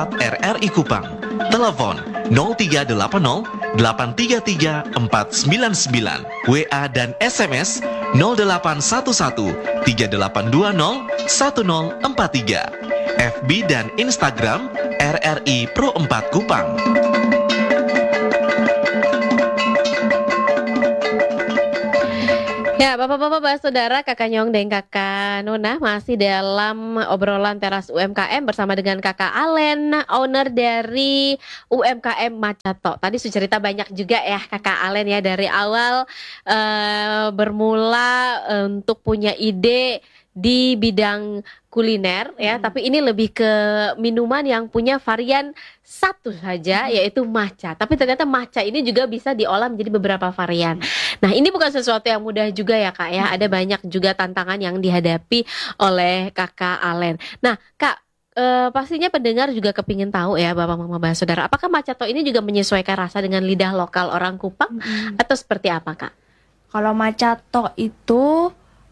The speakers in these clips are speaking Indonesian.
WhatsApp RRI Kupang. Telepon 0380 833 499. WA dan SMS 0811 3820 1043. FB dan Instagram RRI Pro 4 Kupang. Ya, Bapak-bapak, saudara, Kakak Nyong dan Kakak Nona masih dalam obrolan teras UMKM bersama dengan Kakak Alen, owner dari UMKM Macato. Tadi sudah cerita banyak juga ya Kakak Alen ya, dari awal bermula untuk punya ide di bidang kuliner ya, tapi ini lebih ke minuman yang punya varian satu saja, yaitu matcha. Tapi ternyata matcha ini juga bisa diolah menjadi beberapa varian. Nah, ini bukan sesuatu yang mudah juga ya Kak ya. Ada banyak juga tantangan yang dihadapi oleh Kakak Alen. Nah Kak, pastinya pendengar juga kepingin tahu ya Bapak Mama Saudara, apakah Macato ini juga menyesuaikan rasa dengan lidah lokal orang Kupang atau seperti apa Kak? Kalau Macato itu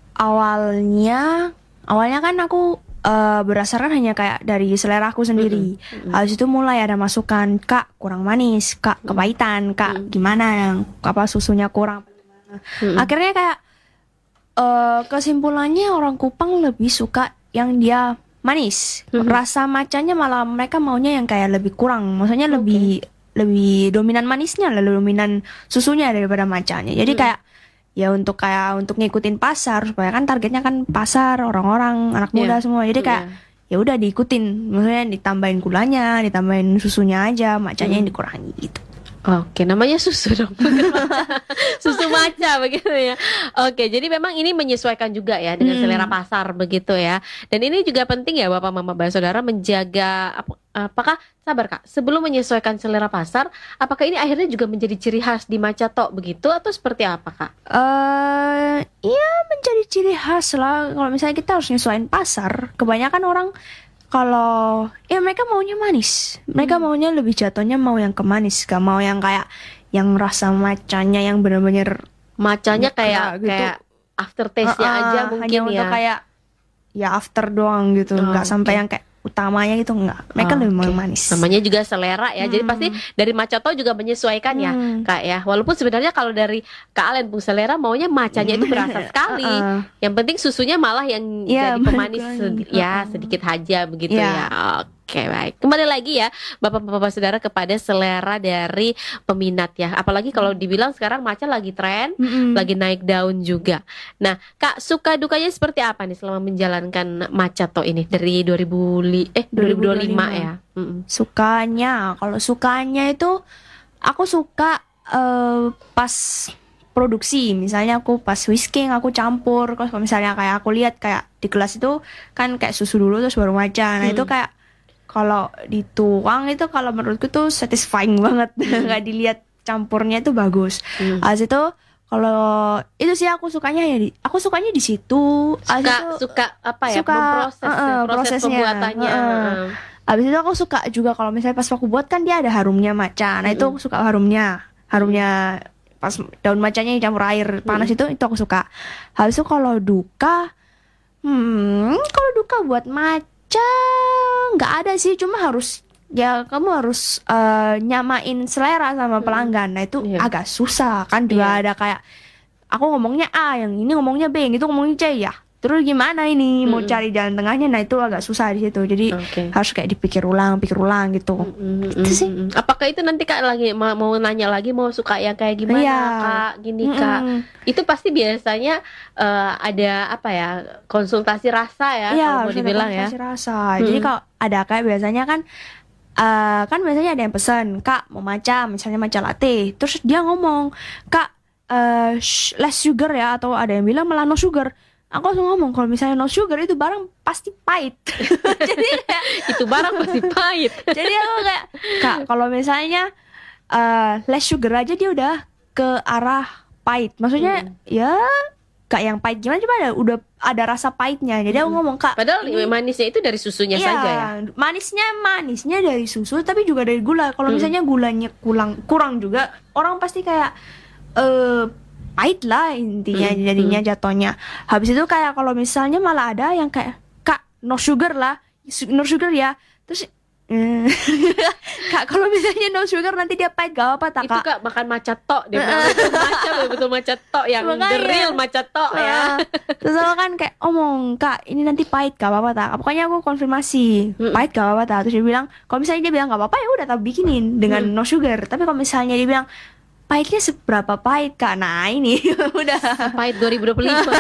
awalnya kan aku berdasarkan hanya kayak dari selera aku sendiri. Habis itu mulai ada masukan, Kak kurang manis, Kak kepahitan, Kak gimana yang apa susunya kurang. Akhirnya kayak kesimpulannya orang Kupang lebih suka yang dia manis. Rasa macanya malah mereka maunya yang kayak lebih kurang. Maksudnya lebih dominan manisnya, lebih dominan susunya daripada macanya. Jadi kayak ya untuk ngikutin pasar, supaya kan targetnya kan pasar, orang-orang anak muda semua. Jadi kayak ya udah diikutin, maksudnya ditambahin gulanya, ditambahin susunya aja, macanya yang dikurangi gitu. Oke, namanya susu dong. Susu matcha begitu ya. Oke, jadi memang ini menyesuaikan juga ya dengan selera pasar begitu ya. Dan ini juga penting ya Bapak Mama Saudara menjaga apakah sabar Kak, sebelum menyesuaikan selera pasar, apakah ini akhirnya juga menjadi ciri khas di Macato begitu atau seperti apa Kak? Iya menjadi ciri khas lah. Kalau misalnya kita harus nyesuaiin pasar, kebanyakan orang kalau ya mereka maunya manis, mereka maunya lebih jatuhnya mau yang ke manis, gak mau yang kayak yang rasa macanya yang benar-benar macanya kayak gitu. Kayak aftertaste-nya aja mungkin hanya ya. untuk kayak ya after doang gitu, nggak sampai yang kayak utamanya gitu, enggak. Mereka lebih mau manis. Namanya juga selera ya. Jadi pasti dari Macato juga menyesuaikan ya Kak ya. Walaupun sebenarnya kalau dari Kak Alen Bung Selera maunya macanya itu berasa sekali. Yang penting susunya malah yang jadi pemanis sedikit aja begitu ya. Oke, baik. Kembali lagi ya Bapak-bapak Saudara kepada selera dari peminat ya. Apalagi kalau dibilang sekarang matcha lagi tren, lagi naik daun juga. Nah, Kak, suka dukanya seperti apa nih selama menjalankan Macato ini dari 2025 ya? Kalau sukanya itu aku suka pas produksi, misalnya aku pas whisking aku campur, kalau misalnya kayak aku lihat kayak di kelas itu kan kayak susu dulu terus baru matcha. Nah itu kayak kalau dituang itu kalau menurutku tuh satisfying banget. Kayak dilihat campurnya itu bagus. Habis itu kalau itu sih aku sukanya di situ. Suka apa ya? Memproses proses pembuatannya. Habis itu aku suka juga kalau misalnya pas aku buat kan dia ada harumnya matcha. Nah itu aku suka harumnya pas daun matchanya dicampur air panas itu aku suka. Habis itu kalau duka buat matcha nggak ada sih, cuma kamu harus nyamain selera sama pelanggan. Nah itu agak susah kan, juga ada kayak aku ngomongnya A, yang ini ngomongnya B, yang itu ngomongnya C ya. Terus gimana ini mau cari jalan tengahnya? Nah itu agak susah di situ. Jadi harus kayak dipikir ulang gitu. Itu sih. Apakah itu nanti Kak lagi mau nanya lagi mau suka yang kayak gimana Kak? Gini Kak. Itu pasti biasanya ada apa ya? Konsultasi rasa ya kalau mau dibilang ya. Konsultasi rasa. Jadi kalau ada kayak biasanya kan biasanya ada yang pesan, Kak mau matcha, misalnya matcha latte. Terus dia ngomong, Kak less sugar ya, atau ada yang bilang malah no sugar. Aku langsung ngomong kalau misalnya no sugar itu barang pasti pahit. Jadi kayak, itu barang pasti pahit. Jadi aku kayak, Kak kalau misalnya less sugar aja dia udah ke arah pahit. Maksudnya ya gak yang pahit gimana, cuma udah ada rasa pahitnya. Jadi aku ngomong, Kak padahal manisnya itu dari susunya saja ya. Manisnya dari susu, tapi juga dari gula. Kalau misalnya gulanya kurang juga, orang pasti kayak pahit lah intinya jadinya jatuhnya. Habis itu kayak kalau misalnya malah ada yang kayak, Kak no sugar ya. Terus Kak, kalau misalnya no sugar nanti dia pahit gak apa-apa tak Itu Kak? Kak makan matcha tok, dia bilang itu matcha betul matcha tok yang Makanya. the real matcha tok ya. Terus aku kan kayak omong, Kak ini nanti pahit gak apa-apa tak? Pokoknya aku konfirmasi pahit gak apa-apa tak? Terus dia bilang, kalau misalnya dia bilang gak apa-apa ya udah tak bikinin dengan no sugar. Tapi kalau misalnya dia bilang pahitnya seberapa pahit Kak? Nah ini udah Pahit 2025.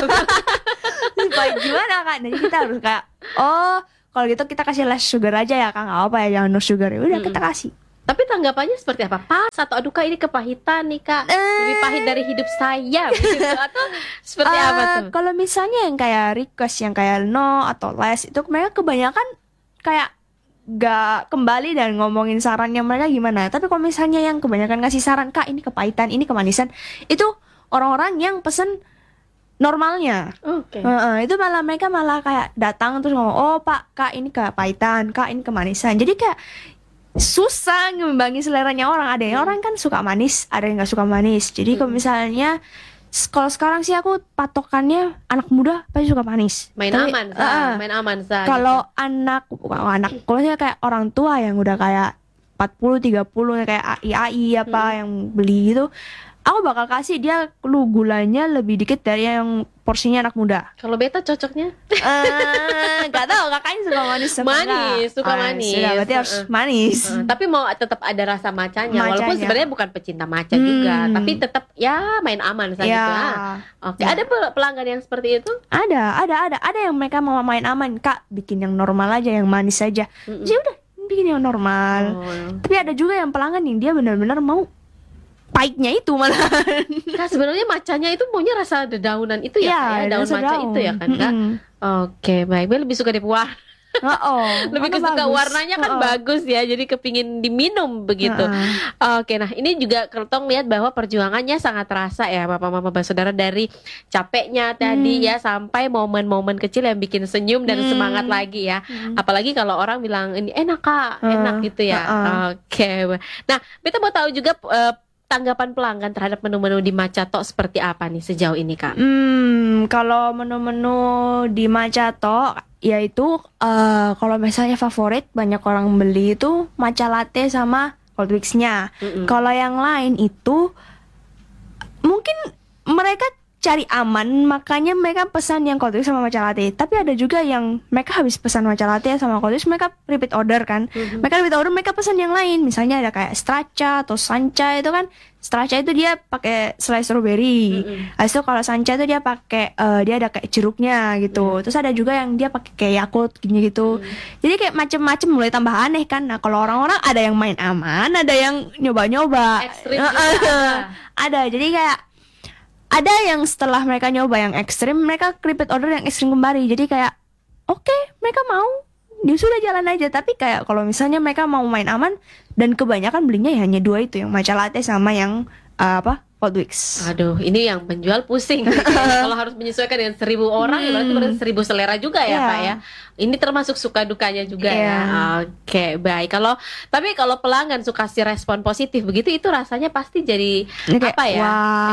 pahit gimana Kak? Jadi kita harus kayak kalau gitu kita kasih less sugar aja ya Kak, nggak apa ya, jangan no sugar. Ya udah kita kasih. Tapi tanggapannya seperti apa? Pas atau aduh Kak ini kepahitan nih Kak, lebih pahit dari hidup saya gitu. Atau seperti apa tuh? Kalau misalnya yang kayak request yang kayak no atau less itu mereka kebanyakan kayak gak kembali dan ngomongin sarannya mereka gimana. Tapi kalau misalnya yang kebanyakan ngasih saran, Kak ini kepahitan, ini kemanisan, itu orang-orang yang pesen normalnya. Oke. Itu malah mereka malah kayak datang terus ngomong, oh Pak, Kak ini kepahitan, Kak ini kemanisan. Jadi kayak susah ngembangin seleranya orang. Ada yang orang kan suka manis, ada yang nggak suka manis. Jadi kalau misalnya kalau sekarang sih aku patokannya anak muda pasti suka manis. Main Tapi, aman, main aman kalau anak kalau saya kayak orang tua yang udah kayak 40 30 kayak AI apa yang beli gitu, aku bakal kasih dia gulanya lebih dikit dari yang porsinya anak muda. Kalau beta cocoknya Gak tau kakaknya suka manis apa manis, enggak? suka manis. Sudah, berarti harus manis. Tapi mau tetap ada rasa macanya, walaupun Macanya. sebenarnya bukan pecinta maca juga, tapi tetap ya main aman saja. Ya. Oke, ada pelanggan yang seperti itu? Ada yang mereka mau main aman, Kak bikin yang normal aja, yang manis aja. Jadi udah bikin yang normal. Tapi ada juga yang pelanggan yang dia benar-benar mau pahitnya itu malah. Kak sebenarnya macanya itu maunya rasa dedaunan itu ya, Kak, ya? Daun rasa maca itu ya kan Kak? Oke, baik. Bel lebih suka warna. Lebih suka warnanya kan bagus ya, jadi kepingin diminum begitu. Oke, nah ini juga Kertong lihat bahwa perjuangannya sangat terasa ya Bapak Mama Saudara, dari capeknya tadi ya sampai momen-momen kecil yang bikin senyum dan semangat lagi ya. Apalagi kalau orang bilang ini enak Kak, enak gitu ya. Oke. Nah, kita mau tahu juga tanggapan pelanggan terhadap menu-menu di Macato seperti apa nih sejauh ini Kak? Kalau menu-menu di Macato yaitu kalau misalnya favorit banyak orang beli itu matcha latte sama cold mix-nya. Kalau yang lain itu mungkin mereka cari aman, makanya mereka pesan yang cold mix sama matcha latte. Tapi ada juga yang mereka habis pesan matcha latte sama cold mix, mereka repeat order kan. Mereka repeat order, mereka pesan yang lain. Misalnya ada kayak straccia atau sancha itu kan. Straccia itu dia pakai selai strawberry. Habis itu kalau sancha itu dia pakai dia ada kayak jeruknya gitu. Terus ada juga yang dia pakai kayak Yakult gini gitu. Jadi kayak macem-macem mulai tambah aneh kan. Nah, kalau orang-orang ada yang main aman, ada yang nyoba-nyoba. Ekstrim juga ada. Jadi kayak ada yang setelah mereka nyoba yang ekstrim, mereka repeat order yang ekstrim kembali. Jadi kayak oke, mereka mau, dia sudah jalan aja. Tapi kayak kalau misalnya mereka mau main aman, dan kebanyakan belinya ya hanya dua itu, yang matcha latte sama yang cold mix. Aduh, ini yang penjual pusing. Kalau harus menyesuaikan dengan 1.000 orang, ya berarti 1.000 selera juga ya Kak ya. Ini termasuk suka dukanya juga ya. Oke, baik. Tapi kalau pelanggan suka kasih respon positif begitu, itu rasanya pasti jadi apa ya?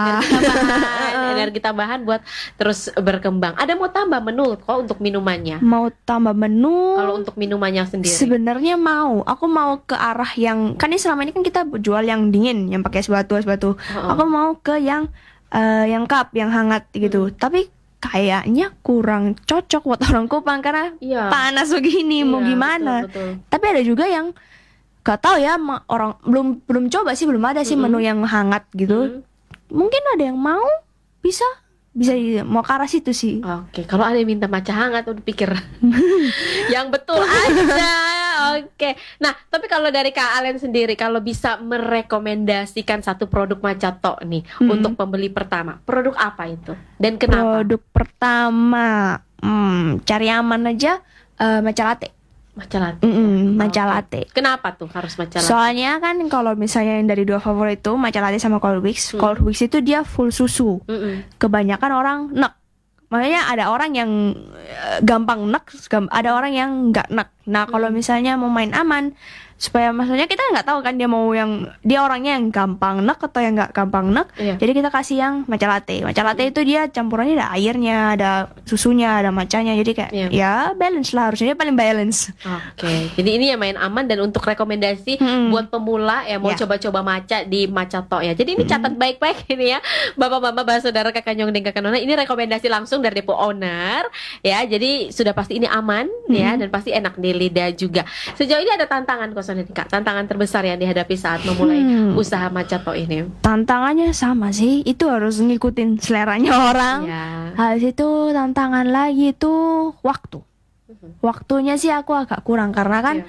Energi tambahan buat terus berkembang. Ada mau tambah menu kok untuk minumannya? Mau tambah menu? Kalau untuk minumannya sendiri? Sebenarnya aku mau ke arah yang kan ini selama ini kan kita jual yang dingin, yang pakai es batu. Aku mau ke yang cup, yang hangat gitu. Tapi kayaknya kurang cocok buat orang Kupang karena panas begini, mau gimana. Betul. Tapi ada juga yang gak tahu ya, orang belum coba sih, belum ada sih menu yang hangat gitu. Mungkin ada yang mau, bisa mau ke arah situ sih. Oke, kalau ada yang minta matcha hangat udah pikir yang betul aja. Oke. Nah, tapi kalau dari Kak Alen sendiri, kalau bisa merekomendasikan satu produk Macato nih untuk pembeli pertama, produk apa itu dan kenapa? Produk pertama, cari aman aja, matcha latte. Matcha latte. Matcha latte. Kenapa tuh harus matcha latte? Soalnya kan kalau misalnya yang dari dua favorit itu matcha latte sama cold mix, cold mix itu dia full susu. Kebanyakan orang nek. Makanya ada orang yang gampang nek, ada orang yang nggak nek. Nah kalau misalnya mau main aman, supaya maksudnya kita nggak tahu kan dia orangnya yang gampang nek atau yang nggak gampang nek. Jadi kita kasih yang matcha latte. Matcha latte itu dia campurannya ada airnya, ada susunya, ada matchanya. Jadi kayak ya balance lah, harusnya dia paling balance. Oke. Jadi ini yang main aman. Dan untuk rekomendasi buat pemula yang mau coba-coba matcha di Matcha To ya. Jadi ini catat baik-baik ini ya, bapak-bapak, saudara, kakak Nyong dan kakak Nona. Ini rekomendasi langsung dari depo owner ya. Jadi sudah pasti ini aman ya, dan pasti enak di lidah juga. Sejauh ini ada tantangan Kak, tantangan terbesar yang dihadapi saat memulai usaha Matcha To ini? Tantangannya sama sih, itu harus ngikutin seleranya orang. Habis itu tantangan lagi itu waktu. Waktunya sih aku agak kurang karena kan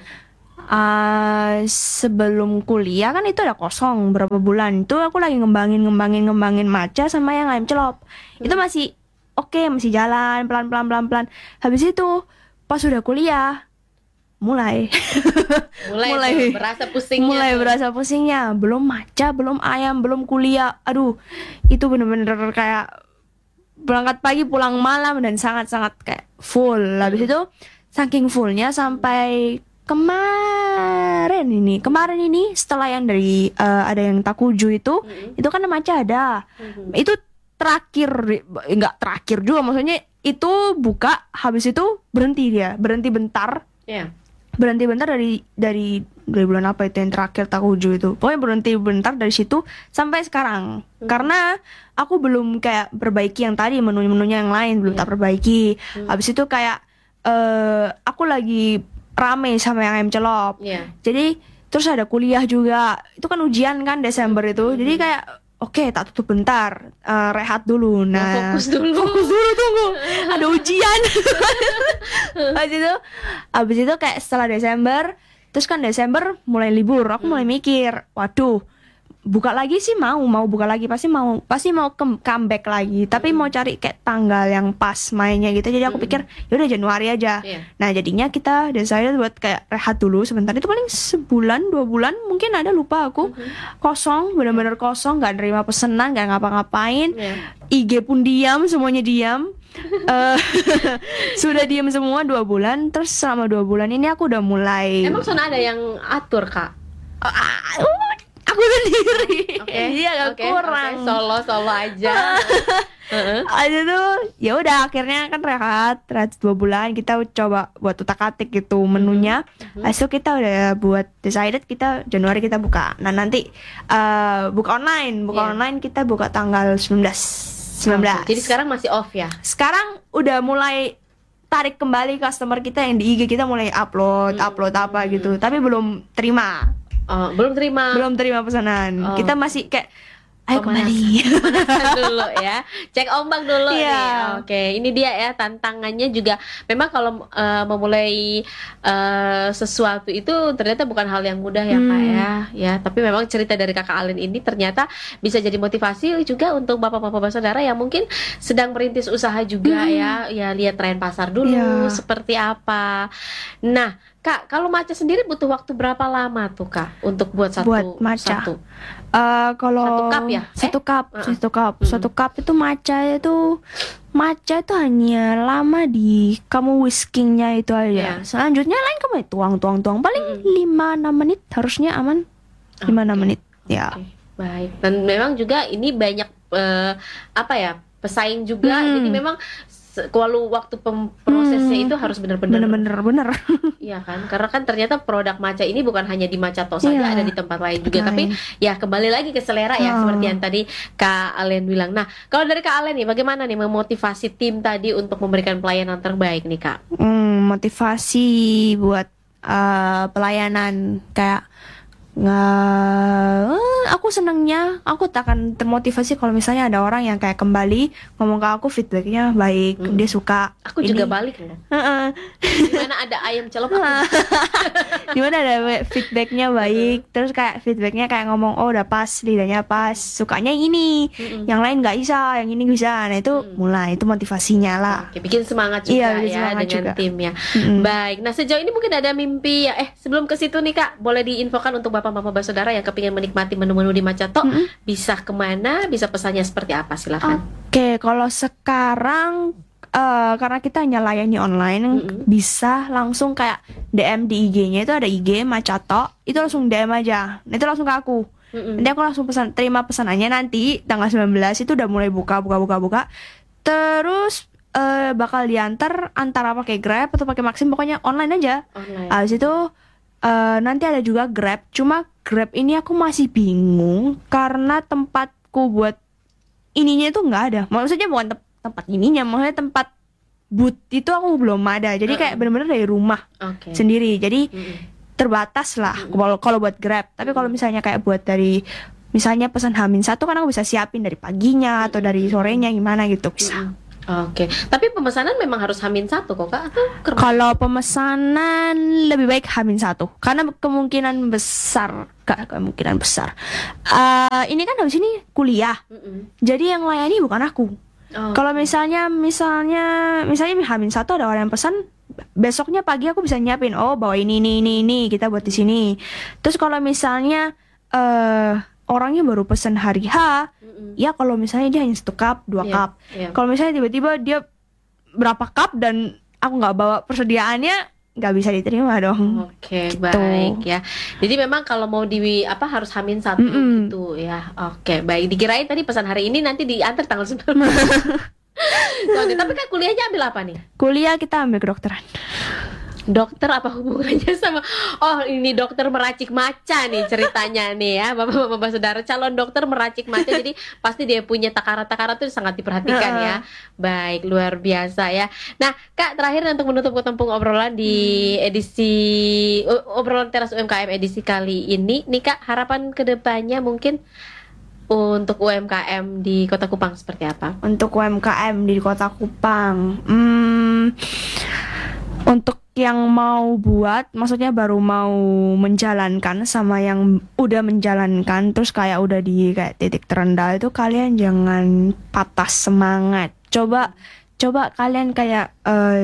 sebelum kuliah kan itu ada kosong berapa bulan. Itu aku lagi ngembangin matcha sama yang ayam celop. Itu masih oke, masih jalan pelan-pelan. Habis itu pas udah kuliah mulai berasa pusingnya, belum matcha, belum ayam, belum kuliah. Aduh, itu bener-bener kayak berangkat pagi pulang malam dan sangat-sangat kayak full. Habis itu saking fullnya sampai kemarin ini setelah yang dari ada yang Takuju itu kan matcha ada. Itu nggak terakhir juga, maksudnya itu buka habis itu berhenti bentar. Berhenti bentar dari bulan apa itu yang terakhir Takuju itu. Pokoknya berhenti bentar dari situ sampai sekarang. Karena aku belum kayak perbaiki yang tadi, menu-menunya yang lain belum tak perbaiki. Habis itu kayak aku lagi rame sama yang ayam celop. Jadi terus ada kuliah juga. Itu kan ujian kan Desember itu. Jadi kayak oke, tak tutup bentar, rehat dulu. Nah, fokus dulu, tunggu. Ada ujian. Habis itu kayak setelah Desember, terus kan Desember mulai libur, aku mulai mikir, waduh, buka lagi sih mau buka lagi, pasti mau comeback lagi, tapi mau cari kayak tanggal yang pas mainnya gitu. Jadi aku pikir yaudah Januari aja. Nah jadinya kita decided buat kayak rehat dulu sebentar. Itu paling sebulan 2 bulan mungkin ada, lupa aku. Kosong, benar-benar kosong, nggak nerima pesanan, nggak ngapa-ngapain. IG pun diam, semuanya diam. Sudah diam semua 2 bulan. Terus selama 2 bulan ini aku udah mulai. Emang sana ada yang atur, Kak? Aku sendiri. Iya, agak kurang. Solo aja. Aja tuh ya udah akhirnya kan rehat 2 bulan, kita coba buat utak-atik gitu menunya. Habis itu kita udah buat decided kita Januari kita buka. Nah nanti buka online kita buka tanggal 19. Jadi sekarang masih off ya? Sekarang udah mulai tarik kembali customer kita yang di IG kita, mulai upload apa gitu. Tapi belum terima. Belum terima pesanan. Kita masih kayak ayo kembali. Pemanasan dulu ya. Cek ombak dulu nih. Oke, ini dia ya tantangannya juga. Memang kalau memulai sesuatu itu ternyata bukan hal yang mudah ya Kak ya. Tapi memang cerita dari Kakak Alen ini ternyata bisa jadi motivasi juga untuk bapak-bapak saudara yang mungkin sedang merintis usaha juga ya. Ya lihat tren pasar dulu seperti apa. Nah, Kak, kalau matcha sendiri butuh waktu berapa lama tuh Kak untuk buat matcha? Kalau 1 cup ya? 1 cup itu matcha itu hanya lama di kamu whiskingnya itu aja. Selanjutnya lain kamu tuang paling 5-6 menit harusnya aman. 5-6 menit ya. Baik. Dan memang juga ini banyak pesaing juga. Jadi memang kalau waktu prosesnya itu harus benar-benar iya kan, karena kan ternyata produk matcha ini bukan hanya di Matcha To saja, ada di tempat lain juga. Tapi ya kembali lagi ke selera ya, seperti yang tadi Kak Alen bilang. Nah kalau dari Kak Alen nih, bagaimana nih memotivasi tim tadi untuk memberikan pelayanan terbaik nih Kak? Motivasi buat pelayanan kayak aku senengnya, aku tak akan termotivasi kalau misalnya ada orang yang kayak kembali ngomong ke aku feedbacknya baik, dia suka. Aku juga balik loh. Dimana ada ayam celop dimana ada feedbacknya baik, terus kayak feedbacknya kayak ngomong oh udah pas, lidahnya pas, sukanya yang ini, yang lain nggak bisa, yang ini bisa. Nah itu mulai, itu motivasinya lah. Bikin semangat juga dengan juga timnya. Baik, nah sejauh ini mungkin ada mimpi ya. Sebelum ke situ nih Kak, boleh diinfokan untuk bapak-bapak saudara yang kepingin menikmati menu-menu di Matcha To, bisa kemana, bisa pesannya seperti apa, silakan. Oke, kalau sekarang karena kita hanya layani online, bisa langsung kayak DM di IG-nya, itu ada IG Macato, itu langsung DM aja. Nah, itu langsung ke aku. Nanti aku langsung terima pesanannya, nanti tanggal 19 itu udah mulai buka. Terus bakal diantar antara pakai Grab atau pakai Maxim, pokoknya online aja. Habis itu nanti ada juga Grab, cuma Grab ini aku masih bingung karena tempatku buat ininya itu nggak ada. Maksudnya bukan tempat ininya, maksudnya tempat booth itu aku belum ada. Jadi kayak benar-benar dari rumah sendiri. Jadi terbatas lah kalau buat Grab. Tapi kalau misalnya kayak buat dari misalnya pesan H-1 kan aku bisa siapin dari paginya atau dari sorenya gimana gitu bisa. Oke. Tapi pemesanan memang harus H-1 kok Kak? Atau kalau pemesanan lebih baik H-1 karena kemungkinan besar ini kan habis ini kuliah. Jadi yang layani bukan aku. Kalau misalnya H-1 ada orang yang pesan, besoknya pagi aku bisa nyiapin, bawa ini kita buat di sini. Terus kalau misalnya orangnya baru pesan hari H, ya kalau misalnya dia hanya 1 cup, 2 cup. Kalau misalnya tiba-tiba dia berapa cup dan aku nggak bawa persediaannya, nggak bisa diterima dong. Oke, gitu. Baik ya. Jadi memang kalau mau harus H-1 gitu ya. Oke, baik. Dikirain tadi pesan hari ini nanti diantar tanggal 19. Oke, tapi kan kuliahnya ambil apa nih? Kuliah kita ambil kedokteran. Dokter apa hubungannya sama ini dokter meracik maca nih ceritanya nih ya, Bapak-bapak saudara, calon dokter meracik maca. Jadi pasti dia punya takaran-takaran itu sangat diperhatikan ya. Baik, luar biasa ya. Nah, Kak, terakhir untuk menutup ketempung obrolan di edisi obrolan teras UMKM edisi kali ini nih Kak, harapan kedepannya mungkin untuk UMKM di Kota Kupang seperti apa? Untuk UMKM di Kota Kupang, untuk yang mau buat, maksudnya baru mau menjalankan sama yang udah menjalankan terus kayak udah di kayak titik terendah itu, kalian jangan patah semangat. Coba kalian kayak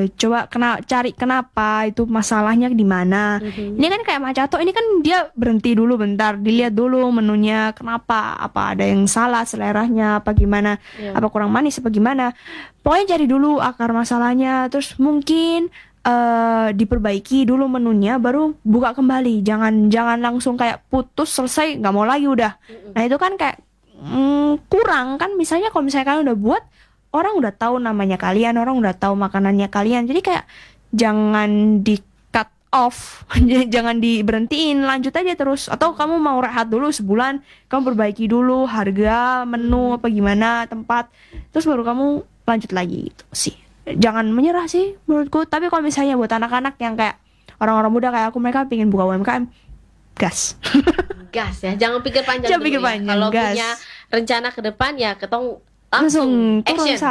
cari kenapa itu masalahnya di mana. Ini kan kayak Macato, ini kan dia berhenti dulu bentar, dilihat dulu menunya kenapa, apa ada yang salah seleranya apa gimana, apa kurang manis apa gimana. Pokoknya cari dulu akar masalahnya, terus mungkin diperbaiki dulu menunya, baru buka kembali. Jangan langsung kayak putus selesai nggak mau lagi udah. Nah itu kan kayak kurang kan. Misalnya kalau misalnya kalian udah buat, orang udah tahu namanya kalian, orang udah tahu makanannya kalian, jadi kayak jangan di cut off. Jangan diberhentiin, lanjut aja terus. Atau kamu mau rehat dulu sebulan, kamu perbaiki dulu harga, menu apa gimana, tempat, terus baru kamu lanjut lagi gitu sih. Jangan menyerah sih menurutku. Tapi kalau misalnya buat anak-anak yang kayak orang-orang muda kayak aku, mereka pengen buka UMKM, gas. Gas ya, jangan pikir panjang dulu ya. Kalau punya rencana ke depan ya langsung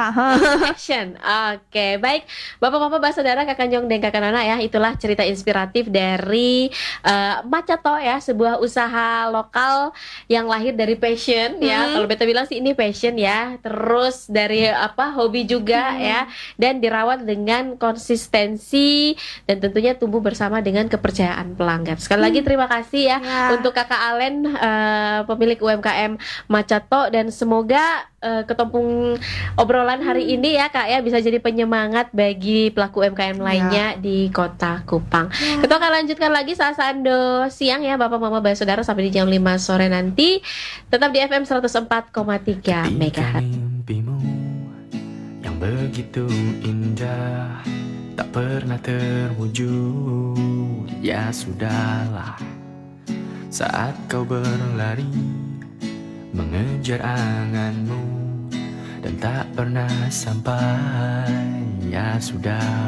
action. Oke, baik. Bapak-bapak, saudara, Kakak Jong dan Kakak Nana ya, itulah cerita inspiratif dari Macato ya, sebuah usaha lokal yang lahir dari passion ya. Kalau beta bilang sih ini passion ya. Terus dari hobi juga ya, dan dirawat dengan konsistensi dan tentunya tumbuh bersama dengan kepercayaan pelanggan. Sekali lagi terima kasih ya untuk Kakak Alen, pemilik UMKM Macato, dan semoga ketempung obrolan hari ini ya Kak ya bisa jadi penyemangat bagi pelaku UMKM lainnya di Kota Kupang. Kita akan lanjutkan lagi saat-saat siang ya Bapak Mama Bayi Saudara, sampai di jam 5 sore nanti. Tetap di FM 104,3 MHz. Mimpimu yang begitu indah tak pernah terwujud, ya sudahlah. Saat kau berlari mengejar anganmu dan tak pernah sampai, ya sudah.